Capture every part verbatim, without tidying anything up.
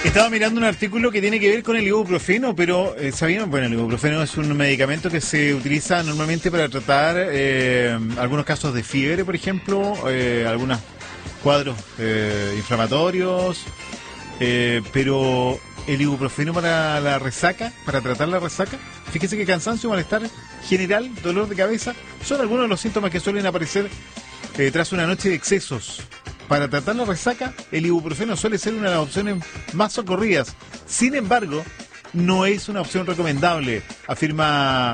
Estaba mirando un artículo que tiene que ver con el ibuprofeno, pero eh, ¿sabían? Bueno, el ibuprofeno es un medicamento que se utiliza normalmente para tratar eh, algunos casos de fiebre, por ejemplo, eh, algunos cuadros eh, inflamatorios, eh, pero el ibuprofeno para la resaca, para tratar la resaca, fíjese que cansancio, malestar general, dolor de cabeza, son algunos de los síntomas que suelen aparecer eh, tras una noche de excesos. Para tratar la resaca, el ibuprofeno suele ser una de las opciones más socorridas. Sin embargo, no es una opción recomendable, afirma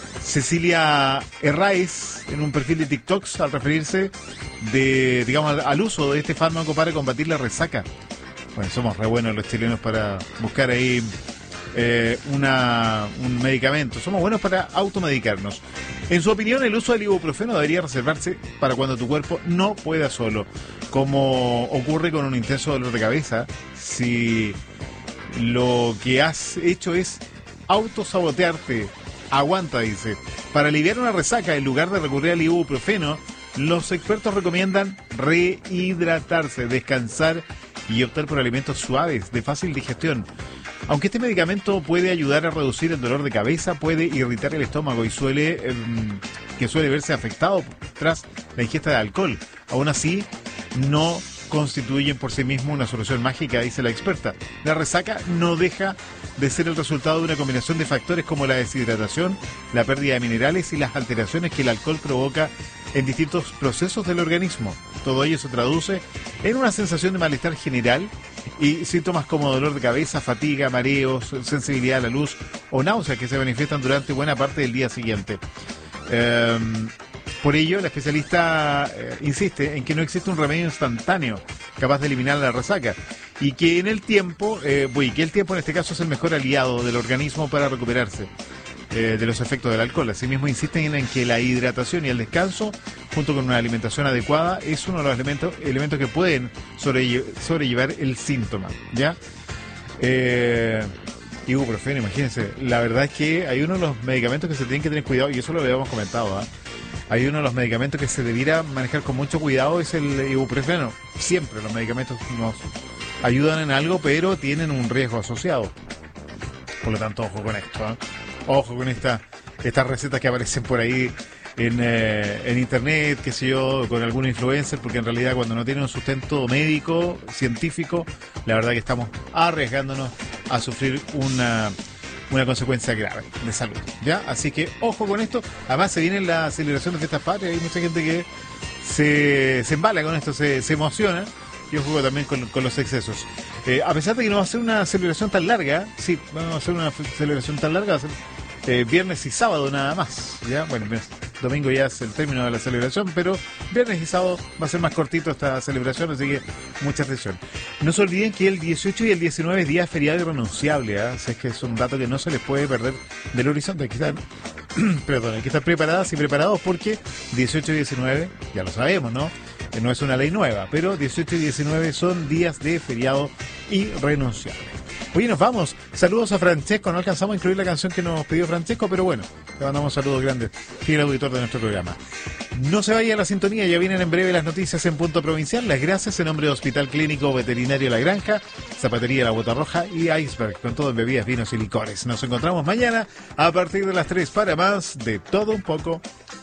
Cecilia Herráez en un perfil de TikTok al referirse de, digamos, al, al uso de este fármaco para combatir la resaca. Bueno, somos re buenos los chilenos para buscar ahí eh, una, un medicamento. Somos buenos para automedicarnos. En su opinión, el uso del ibuprofeno debería reservarse para cuando tu cuerpo no pueda solo, como ocurre con un intenso dolor de cabeza. Si lo que has hecho es autosabotearte, aguanta, dice. Para aliviar una resaca, en lugar de recurrir al ibuprofeno, los expertos recomiendan rehidratarse, descansar y optar por alimentos suaves, de fácil digestión. Aunque este medicamento puede ayudar a reducir el dolor de cabeza, puede irritar el estómago y suele eh, que suele verse afectado tras la ingesta de alcohol. Aún así, no constituyen por sí mismo una solución mágica, dice la experta. La resaca no deja de ser el resultado de una combinación de factores como la deshidratación, la pérdida de minerales y las alteraciones que el alcohol provoca en distintos procesos del organismo. Todo ello se traduce en una sensación de malestar general y síntomas como dolor de cabeza, fatiga, mareos, sensibilidad a la luz o náuseas que se manifiestan durante buena parte del día siguiente. Eh, por ello, la especialista eh, insiste en que no existe un remedio instantáneo capaz de eliminar la resaca y que en el tiempo, eh, y que el tiempo en este caso es el mejor aliado del organismo para recuperarse eh, de los efectos del alcohol. Asimismo, insisten en que la hidratación y el descanso, junto con una alimentación adecuada, es uno de los elementos, elementos que pueden sobrelle sobrellevar el síntoma, ¿ya? Eh, ibuprofeno, imagínense. La verdad es que hay uno de los medicamentos que se tienen que tener cuidado, y eso lo habíamos comentado, ¿eh? Hay uno de los medicamentos que se debiera manejar con mucho cuidado, es el ibuprofeno. Siempre los medicamentos nos ayudan en algo, pero tienen un riesgo asociado. Por lo tanto, ojo con esto, ¿eh? Ojo con esta, estas recetas que aparecen por ahí en, eh, en internet, qué sé yo, con algún influencer, porque en realidad cuando no tienen un sustento médico, científico, la verdad que estamos arriesgándonos a sufrir una, una consecuencia grave de salud, ¿ya? Así que ojo con esto. Además se viene la celebración de fiestas patrias, hay mucha gente que se, se embala con esto, se, se emociona. Yo juego también con, con los excesos. Eh, a pesar de que no va a ser una celebración tan larga, sí, vamos a hacer una celebración tan larga, va a ser eh, viernes y sábado nada más, ¿ya? Bueno, domingo ya es el término de la celebración, pero viernes y sábado va a ser más cortito esta celebración, así que mucha atención. No se olviden que el dieciocho y el diecinueve es día feriado irrenunciable, ¿eh? Así es que es un dato que no se les puede perder del horizonte. Hay que estar, perdón, hay que estar preparadas y preparados porque dieciocho y diecinueve, ya lo sabemos, ¿no? No es una ley nueva, pero dieciocho y diecinueve son días de feriado irrenunciable. Oye, nos vamos. Saludos a Francesco. No alcanzamos a incluir la canción que nos pidió Francesco, pero bueno, le mandamos saludos grandes, fiel auditor de nuestro programa. No se vaya a la sintonía, ya vienen en breve las noticias en Punto Provincial. Las gracias en nombre de Hospital Clínico Veterinario La Granja, Zapatería La Bota Roja y Iceberg, con todo en bebidas, vinos y licores. Nos encontramos mañana a partir de las tres para más de Todo Un Poco.